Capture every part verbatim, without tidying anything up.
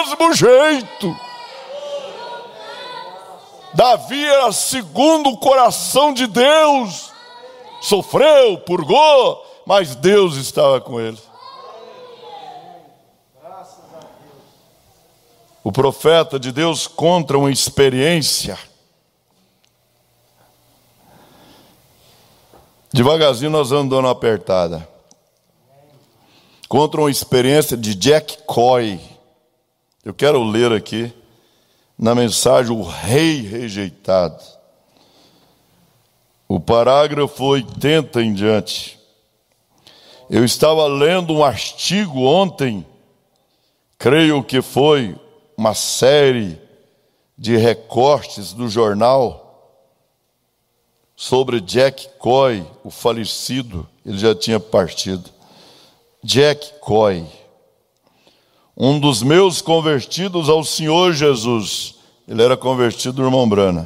mesmo jeito. Davi era segundo o coração de Deus. Sofreu, purgou, mas Deus estava com ele. O profeta de Deus conta uma experiência. Devagarzinho nós vamos dando uma apertada. Conta uma experiência de Jack Coy. Eu quero ler aqui na mensagem O Rei Rejeitado. O parágrafo oitenta em diante. Eu estava lendo um artigo ontem, creio que foi uma série de recortes do jornal sobre Jack Coy, o falecido, ele já tinha partido. Jack Coy, um dos meus convertidos ao Senhor Jesus, ele era convertido do irmão Brana,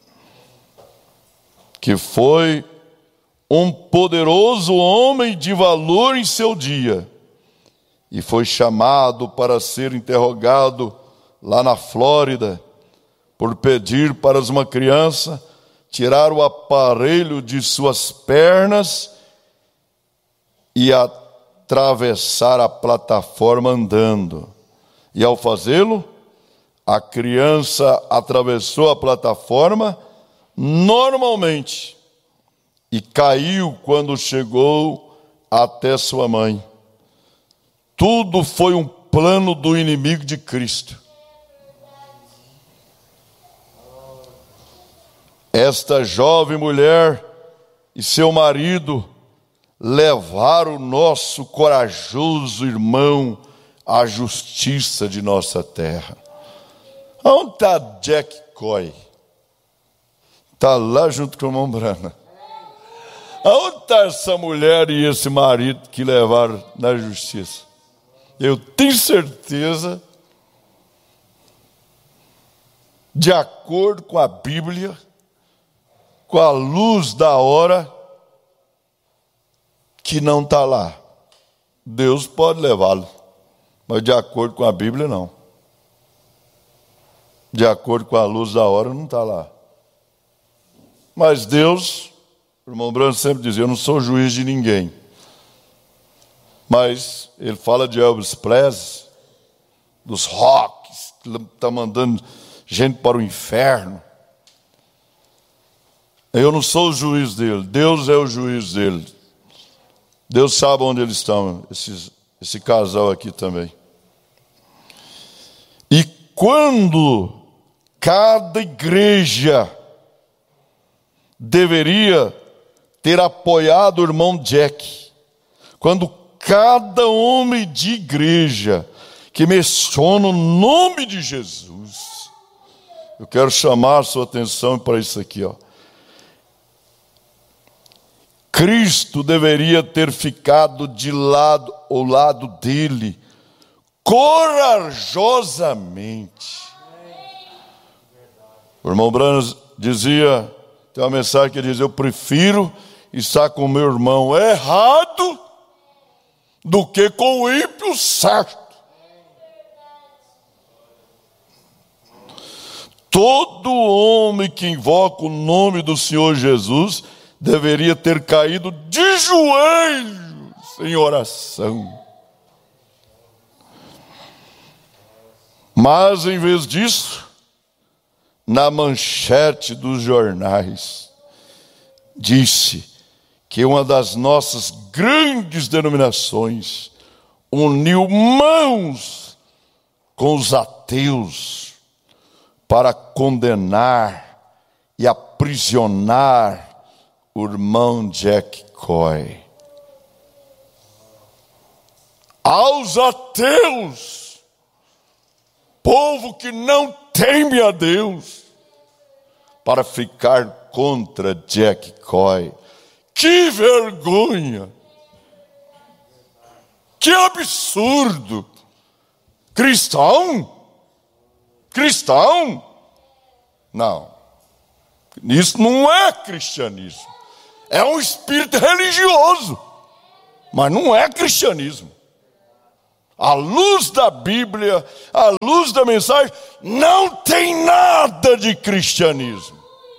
que foi um poderoso homem de valor em seu dia, e foi chamado para ser interrogado lá na Flórida, por pedir para uma criança tirar o aparelho de suas pernas e atravessar a plataforma andando. E ao fazê-lo, a criança atravessou a plataforma normalmente e caiu quando chegou até sua mãe. Tudo foi um plano do inimigo de Cristo. Esta jovem mulher e seu marido levaram o nosso corajoso irmão à justiça de nossa terra. Onde está Jack Coy? Está lá junto com o irmão Brana. Onde está essa mulher e esse marido que levaram na justiça? Eu tenho certeza, de acordo com a Bíblia, com a luz da hora, que não está lá. Deus pode levá-lo, mas de acordo com a Bíblia, não. De acordo com a luz da hora, não está lá. Mas Deus, o irmão Branco sempre dizia, eu não sou juiz de ninguém. Mas ele fala de Elvis Presley, dos rocks, que está mandando gente para o inferno. Eu não sou o juiz dele, Deus é o juiz dele. Deus sabe onde eles estão, esses, esse casal aqui também. E quando cada igreja deveria ter apoiado o irmão Jack, quando cada homem de igreja que menciona o nome de Jesus, eu quero chamar a sua atenção para isso aqui, ó. Cristo deveria ter ficado de lado, ao lado dele, corajosamente. O irmão Branham dizia, tem uma mensagem que diz, eu prefiro estar com meu irmão errado do que com o ímpio certo. Todo homem que invoca o nome do Senhor Jesus deveria ter caído de joelhos em oração. Mas, em vez disso, na manchete dos jornais, disse que uma das nossas grandes denominações uniu mãos com os ateus para condenar e aprisionar o irmão Jack Coy. Aos ateus, povo que não teme a Deus, para ficar contra Jack Coy. Que vergonha! Que absurdo! Cristão? Cristão? Não. Isso não é cristianismo. É um espírito religioso, mas não é cristianismo. à luz da Bíblia, à luz da mensagem, não tem nada de cristianismo.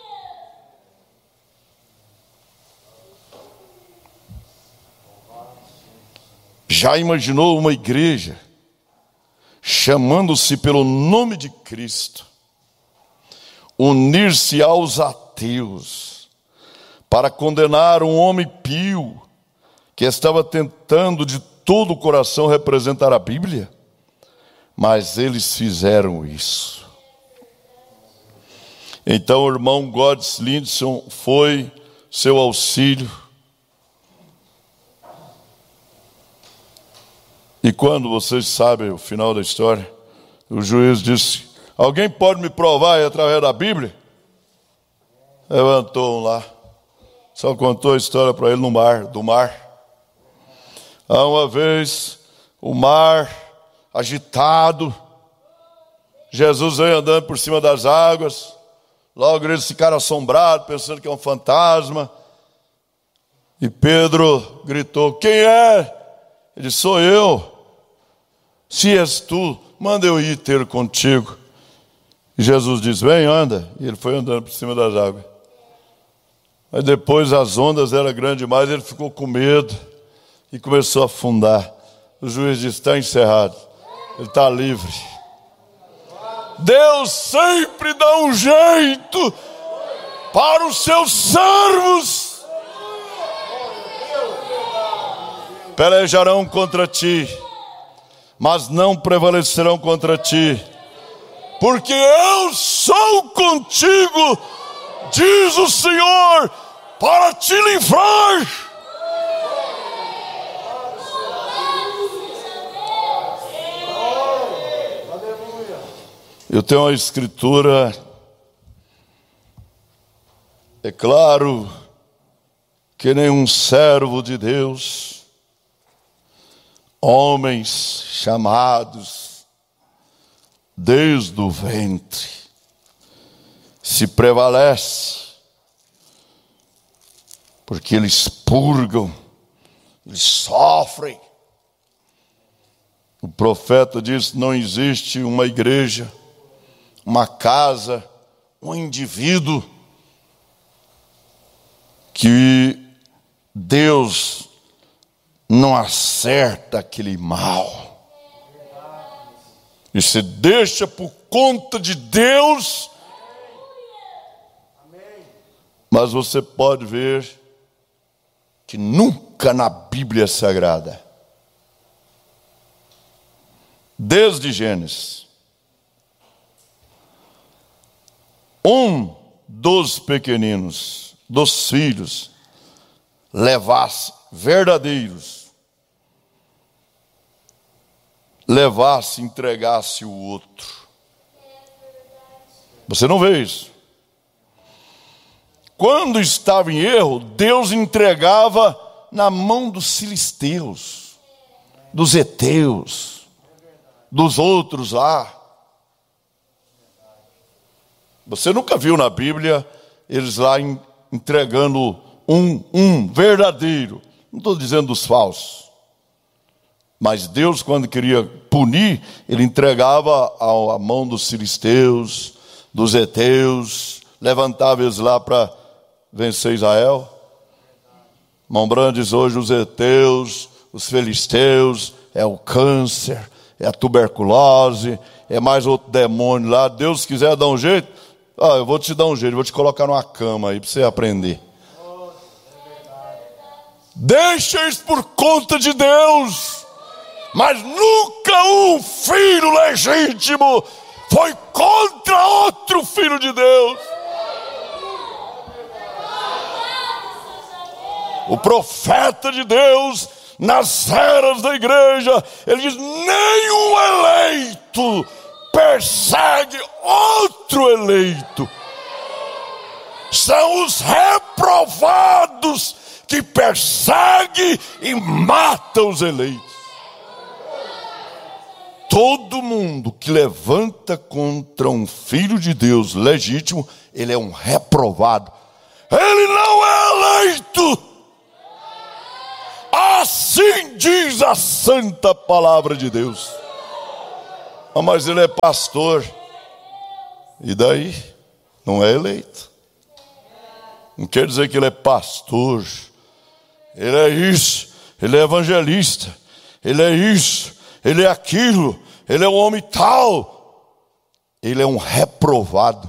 Já imaginou uma igreja chamando-se pelo nome de Cristo, unir-se aos ateus para condenar um homem pio que estava tentando de todo o coração representar a Bíblia? Mas eles fizeram isso. Então o irmão Goddes Lindson foi seu auxílio. E quando vocês sabem o final da história, o juiz disse: alguém pode me provar através da Bíblia? Levantou um lá, só contou a história para ele no mar, do mar. Há uma vez, o mar agitado, Jesus veio andando por cima das águas, logo eles ficaram assombrados, pensando que é um fantasma. E Pedro gritou: quem é? Ele disse: sou eu. Se és tu, manda eu ir ter contigo. E Jesus disse: vem, anda. E ele foi andando por cima das águas. Mas depois as ondas eram grandes demais, ele ficou com medo e começou a afundar. O juiz disse: está encerrado, ele está livre. Deus sempre dá um jeito para os seus servos. Pelejarão contra ti, mas não prevalecerão contra ti, porque eu sou contigo, diz o Senhor, para te livrar. Eu tenho uma escritura, é claro que nenhum servo de Deus, homens chamados desde o ventre, se prevalece, porque eles purgam, eles sofrem. O profeta diz: não existe uma igreja, uma casa, um indivíduo que Deus não acerta aquele mal. E se deixa por conta de Deus. Mas você pode ver que nunca na Bíblia Sagrada, desde Gênesis, um dos pequeninos, dos filhos, levasse, verdadeiros, levasse, entregasse o outro. Você não vê isso. Quando estava em erro, Deus entregava na mão dos filisteus, dos heteus, dos outros lá. Você nunca viu na Bíblia eles lá entregando um, um verdadeiro. Não estou dizendo dos falsos. Mas Deus, quando queria punir, ele entregava à mão dos filisteus, dos heteus, levantava eles lá para vencer Israel. Irmão Brando diz hoje: os heteus, os filisteus, é o câncer, é a tuberculose, é mais outro demônio lá. Deus quiser dar um jeito, ah, eu vou te dar um jeito, vou te colocar numa cama aí para você aprender. Deixa isso por conta de Deus. Mas nunca um filho legítimo foi contra outro filho de Deus. O profeta de Deus, nas eras da igreja, ele diz: nenhum eleito persegue outro eleito. São os reprovados que perseguem e matam os eleitos. Todo mundo que levanta contra um filho de Deus legítimo, ele é um reprovado. Ele não é eleito. Assim diz a santa palavra de Deus. Ah, mas ele é pastor. E daí? Não é eleito. Não quer dizer que ele é pastor. Ele é isso. Ele é evangelista. Ele é isso. Ele é aquilo. Ele é um homem tal. Ele é um reprovado.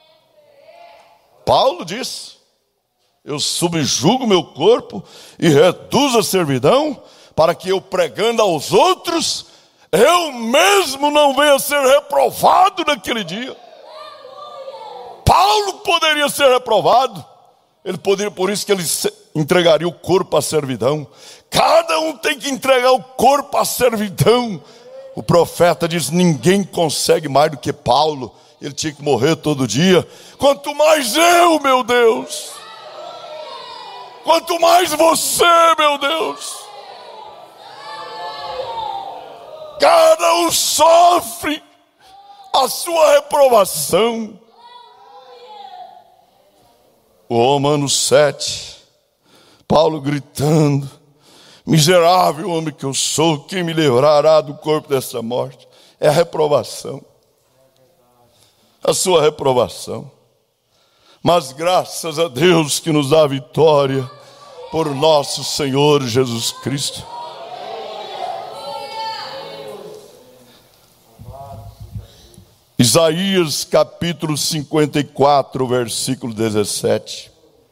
Paulo disse: eu subjugo meu corpo e reduzo a servidão, para que eu, pregando aos outros, eu mesmo não venha a ser reprovado naquele dia. Paulo poderia ser reprovado. Ele poderia, por isso que ele entregaria o corpo à servidão. Cada um tem que entregar o corpo à servidão. O profeta diz: ninguém consegue mais do que Paulo. Ele tinha que morrer todo dia. Quanto mais eu, meu Deus. Quanto mais você, meu Deus. Cada um sofre a sua reprovação. O Romanos sete, Paulo gritando: miserável homem que eu sou, quem me livrará do corpo dessa morte? É a reprovação. A sua reprovação. Mas graças a Deus que nos dá a vitória por nosso Senhor Jesus Cristo. Isaías capítulo cinquenta e quatro, versículo dezessete.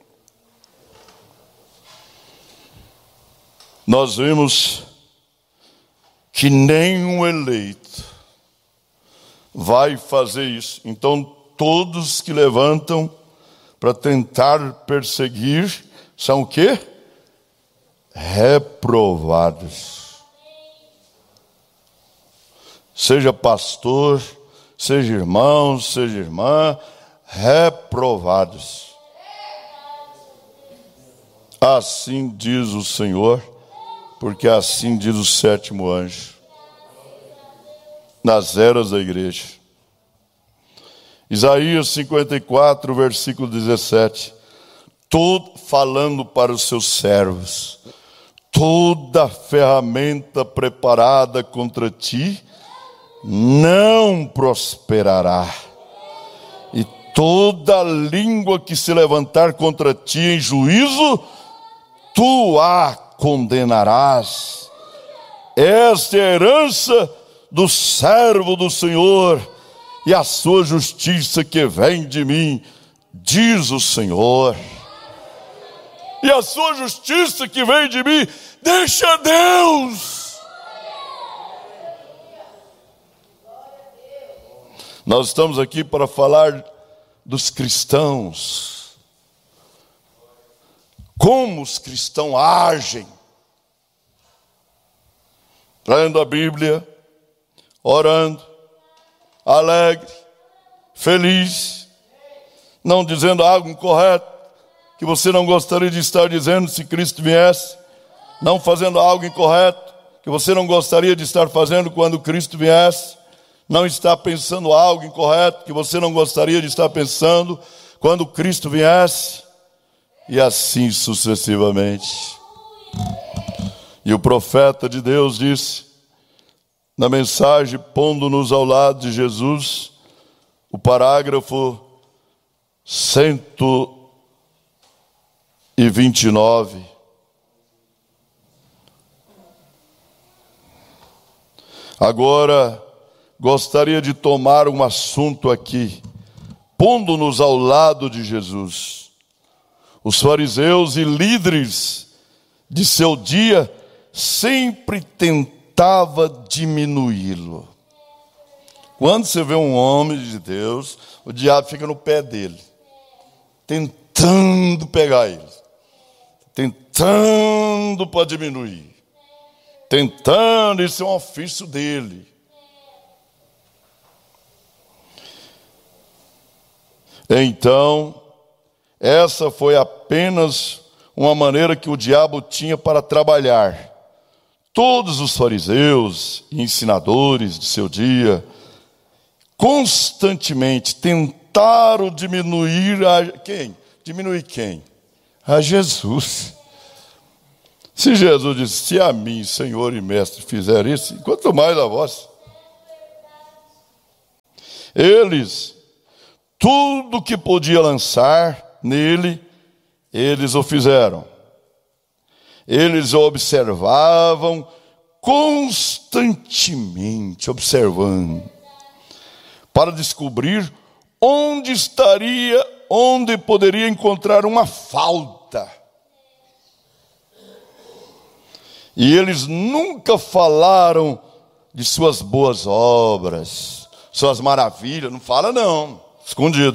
Nós vimos que nenhum eleito vai fazer isso. Então todos que levantam para tentar perseguir são o quê? Reprovados. Seja pastor, seja irmão, seja irmã, reprovados. Assim diz o Senhor, porque assim diz o sétimo anjo, nas eras da igreja. Isaías cinquenta e quatro, versículo dezessete. Todo, falando para os seus servos: toda ferramenta preparada contra ti não prosperará, e toda língua que se levantar contra ti em juízo, tu a condenarás. Esta é a herança do servo do Senhor, e a sua justiça que vem de mim, diz o Senhor. E a sua justiça que vem de mim, deixa Deus. Nós estamos aqui para falar dos cristãos. Como os cristãos agem. Lendo a Bíblia, orando, alegre, feliz, não dizendo algo incorreto que você não gostaria de estar dizendo se Cristo viesse, não fazendo algo incorreto que você não gostaria de estar fazendo quando Cristo viesse, não está pensando algo incorreto que você não gostaria de estar pensando quando Cristo viesse, e assim sucessivamente. E o profeta de Deus disse, na mensagem, pondo-nos ao lado de Jesus, o parágrafo cento e vinte e nove. Agora, gostaria de tomar um assunto aqui, pondo-nos ao lado de Jesus. Os fariseus e líderes de seu dia sempre tentava diminuí-lo. Quando você vê um homem de Deus, o diabo fica no pé dele, tentando pegar ele, tentando para diminuir, tentando, isso é um ofício dele. Então, essa foi apenas uma maneira que o diabo tinha para trabalhar. Todos os fariseus e ensinadores de seu dia constantemente tentaram diminuir a quem? Diminuir quem? A Jesus. Se Jesus disse, se a mim, Senhor e Mestre, fizer isso, quanto mais a vós. Eles, tudo que podia lançar nele, eles o fizeram. Eles o observavam constantemente, observando, para descobrir onde estaria, onde poderia encontrar uma falta. E eles nunca falaram de suas boas obras, suas maravilhas, não fala não, escondido.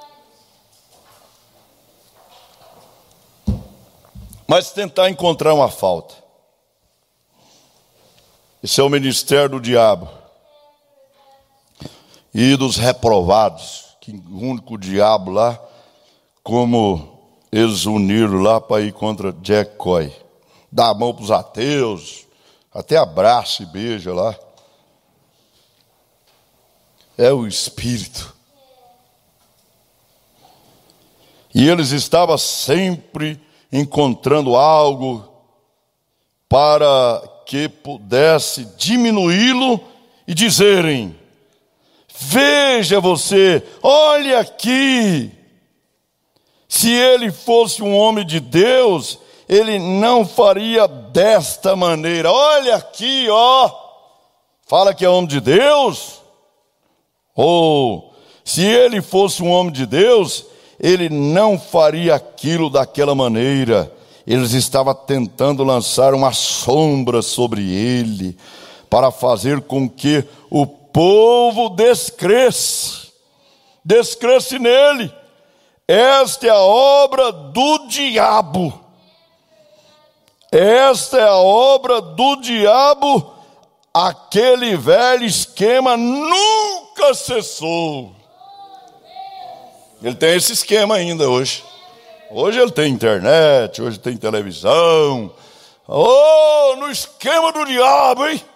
Mas tentar encontrar uma falta. Esse é o ministério do diabo. E dos reprovados, que o único diabo lá, como eles uniram lá para ir contra Jack Coy. Dá a mão para os ateus, até abraça e beija lá. É o Espírito. E eles estavam sempre encontrando algo para que pudesse diminuí-lo e dizerem, veja você, olha aqui, se ele fosse um homem de Deus, ele não faria desta maneira, olha aqui, ó, fala que é homem de Deus, ou se ele fosse um homem de Deus, ele não faria aquilo daquela maneira. Eles estavam tentando lançar uma sombra sobre ele, para fazer com que o povo descresse, descresse nele. Esta é a obra do diabo. Esta é a obra do diabo. Aquele velho esquema nunca cessou. Ele tem esse esquema ainda hoje. Hoje ele tem internet, hoje tem televisão. Oh, no esquema do diabo, hein?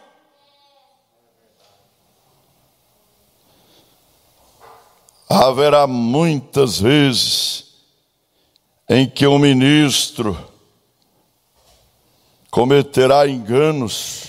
Haverá muitas vezes em que o ministro cometerá enganos.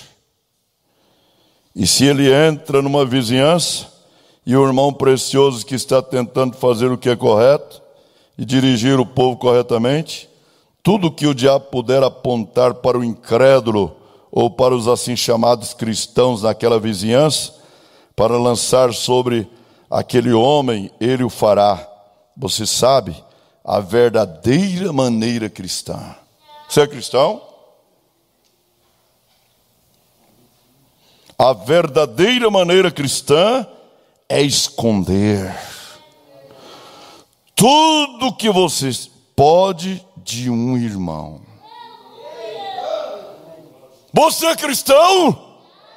E se ele entra numa vizinhança, e o irmão precioso que está tentando fazer o que é correto e dirigir o povo corretamente, tudo que o diabo puder apontar para o incrédulo ou para os assim chamados cristãos naquela vizinhança, para lançar sobre aquele homem, ele o fará. Você sabe, a verdadeira maneira cristã. Você é cristão? A verdadeira maneira cristã é esconder tudo que você pode de um irmão. Você é cristão?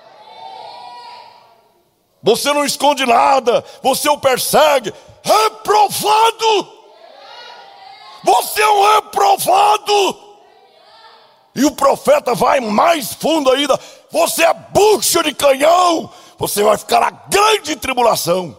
Você não esconde nada, você o persegue. Reprovado! Você é um reprovado! E o profeta vai mais fundo ainda. Você é bucha de canhão. Você vai ficar na grande tribulação.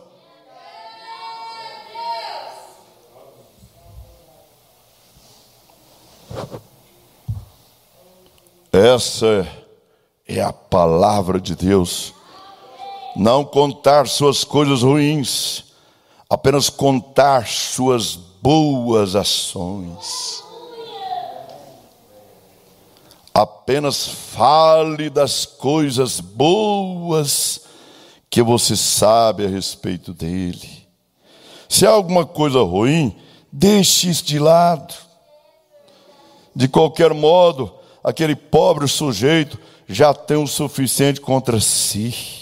Essa é a palavra de Deus. Não contar suas coisas ruins, apenas contar suas boas ações. Apenas fale das coisas boas que você sabe a respeito dele. Se há alguma coisa ruim, deixe isso de lado. De qualquer modo, aquele pobre sujeito já tem o suficiente contra si.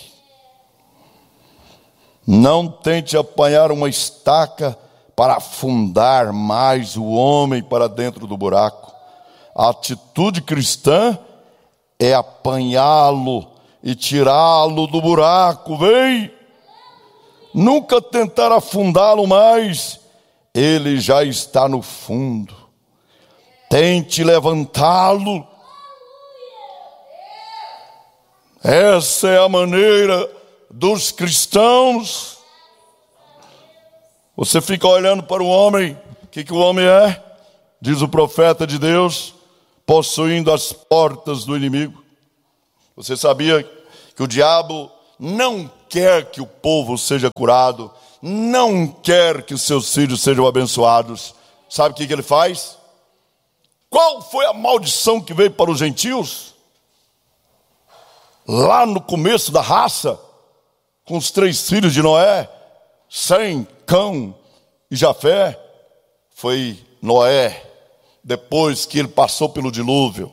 Não tente apanhar uma estaca para afundar mais o homem para dentro do buraco. A atitude cristã é apanhá-lo e tirá-lo do buraco. Vem! Nunca tentar afundá-lo mais. Ele já está no fundo. Tente levantá-lo. Essa é a maneira dos cristãos. Você fica olhando para o homem. O que, que o homem é? Diz o profeta de Deus. possuindo as portas do inimigo. Você sabia que o diabo não quer que o povo seja curado, não quer que os seus filhos sejam abençoados? Sabe o que ele faz? Qual foi a maldição que veio para os gentios? Lá no começo da raça, com os três filhos de Noé, Sem, Cão e Jafé, foi Noé, depois que ele passou pelo dilúvio,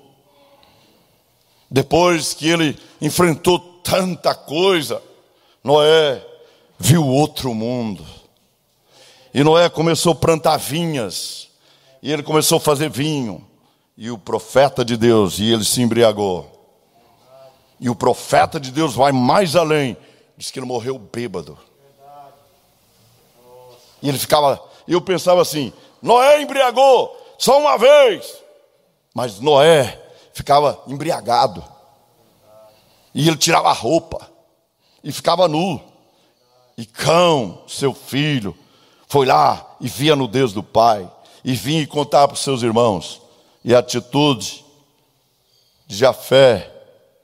depois que ele enfrentou tanta coisa, Noé viu outro mundo. E Noé começou a plantar vinhas, e ele começou a fazer vinho, e o profeta de Deus, e ele se embriagou. E o profeta de Deus vai mais além, diz que ele morreu bêbado. E ele ficava, eu pensava assim, Noé embriagou só uma vez, mas Noé ficava embriagado, e ele tirava a roupa, e ficava nu. E Cão, seu filho, foi lá e via a nudez do pai, e vinha e contava para os seus irmãos. E a atitude de Jafé,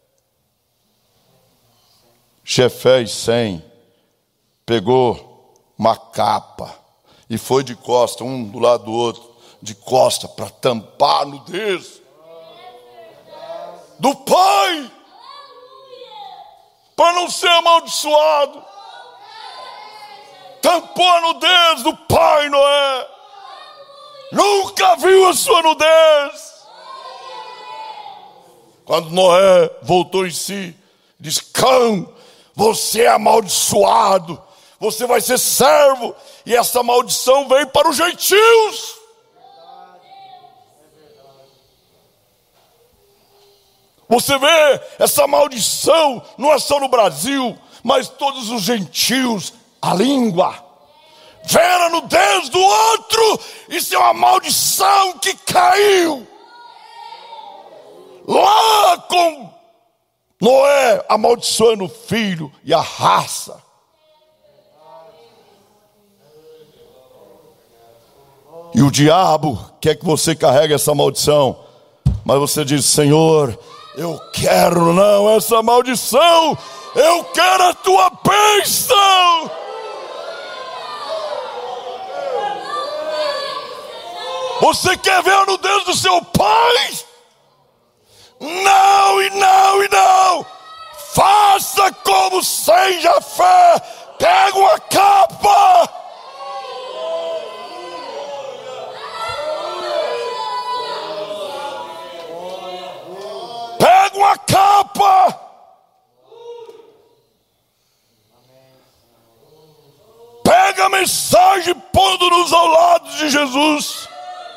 Jefé e Sem, pegou uma capa e foi de costa, um do lado do outro, de costa, para tampar a nudez do pai, para não ser amaldiçoado. Tampou a nudez do pai Noé. Nunca viu a sua nudez. Quando Noé voltou em si, disse: Cão, você é amaldiçoado, você vai ser servo, e essa maldição veio para os gentios. Você vê, essa maldição não é só no Brasil, mas todos os gentios, a língua, ver a nudez do outro, isso é uma maldição que caiu lá com Noé, amaldiçoando o filho e a raça. E o diabo quer que você carregue essa maldição, mas você diz: Senhor, eu quero não essa maldição, eu quero a tua bênção. Você quer ver a nudez do seu pai? Não, e não, e não. Faça como sem Jafé. Pega uma capa. Pega uma capa. Pega a mensagem pondo-nos ao lado de Jesus.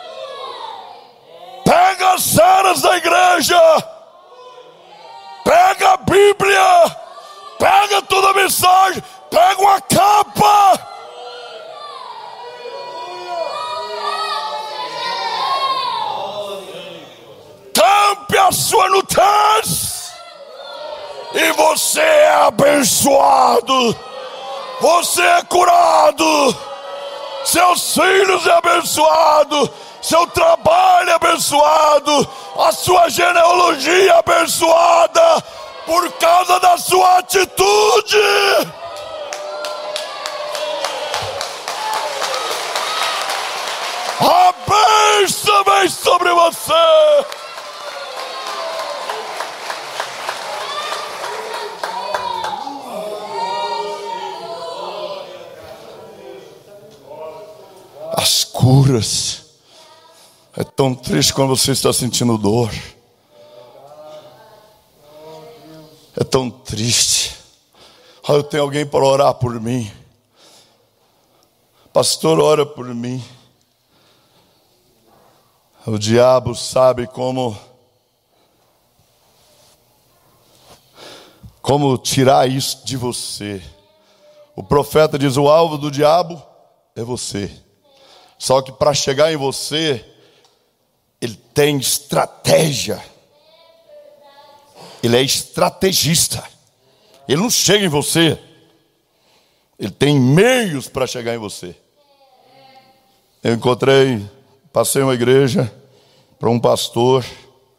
Pega as cenas da igreja. Pega a Bíblia. Pega toda a mensagem. Pega uma capa. Tampe a sua nudez. E você é abençoado. Você é curado. Seus filhos é abençoado. Seu trabalho é abençoado, a sua genealogia é abençoada, por causa da sua atitude. A bênção vem sobre você. As curas. É tão triste quando você está sentindo dor. É tão triste. Ah, eu tenho alguém para orar por mim. Pastor, ora por mim. O diabo sabe como como tirar isso de você. O profeta diz: o alvo do diabo é você. Só que para chegar em você, ele tem estratégia. Ele é estrategista. Ele não chega em você. Ele tem meios para chegar em você. Eu encontrei, passei uma igreja para um pastor,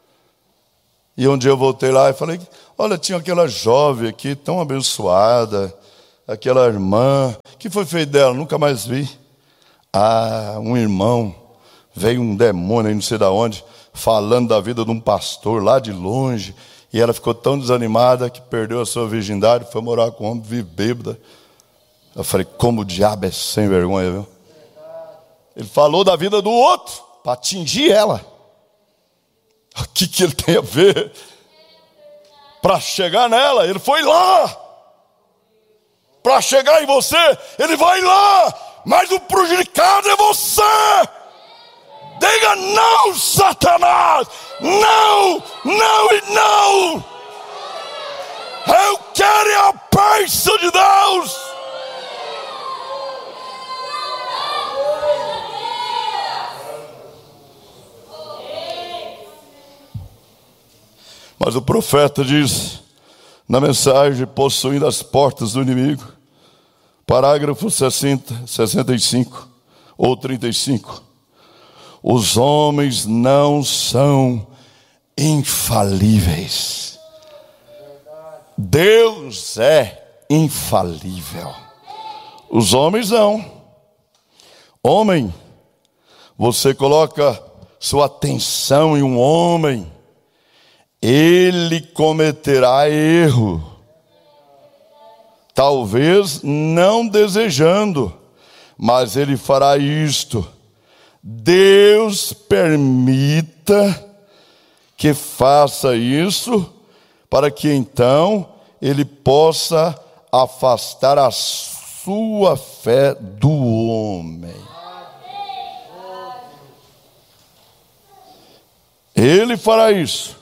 E um dia eu voltei lá e falei, olha, tinha aquela jovem aqui, tão abençoada, aquela irmã, o que foi feito dela? Nunca mais vi. Ah, um irmão, veio um demônio aí não sei de onde, falando da vida de um pastor lá de longe, e ela ficou tão desanimada que perdeu a sua virgindade, foi morar com um homem, vive bêbada. Eu falei, como o diabo é sem vergonha, viu? Ele falou da vida do outro, para atingir ela. O que, que ele tem a ver? Para chegar nela, ele foi lá. Para chegar em você, ele vai lá. Mas o prejudicado é você. Diga não, Satanás. Não, não e não. Eu quero a bênção de Deus. Mas o profeta diz na mensagem, possuindo as portas do inimigo, parágrafo sessenta, sessenta e cinco ou trinta e cinco, os homens não são infalíveis. Deus é infalível. Os homens não. Homem, você coloca sua atenção em um homem, ele cometerá erro, talvez não desejando, mas ele fará isto. Deus permita que faça isso, para que então ele possa afastar a sua fé do homem. Ele fará isso.